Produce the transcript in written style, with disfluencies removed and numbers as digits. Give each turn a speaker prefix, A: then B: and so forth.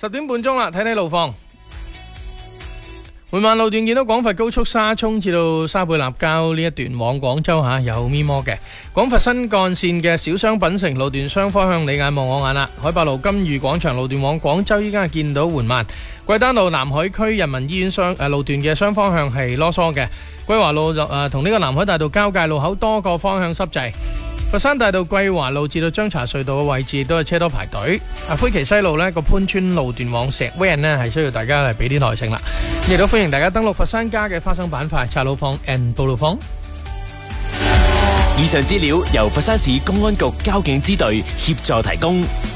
A: 10點半鐘啦，睇睇路況。緩慢路段見到廣佛高速沙涌至到沙貝立交呢一段往廣州有咪摩嘅。廣佛新幹線嘅小商品城路段雙方向你眼望我眼啦。海八路金魚廣場路段往廣州依家見到緩慢。貴丹路南海區人民醫院路段嘅雙方向係囉嗦嘅。歸華路同呢個南海大道交界路口多個方向濕滯。佛山大道桂華路至到張茶隧道嘅位置都係車多排隊。灰旗西路呢個潘村路段往石灣呢係需要大家嚟俾啲耐性啦。亦都歡迎大家登錄佛山家嘅花生板塊查路況 and 報路況。
B: 以上資料由佛山市公安局交警支隊協助提供。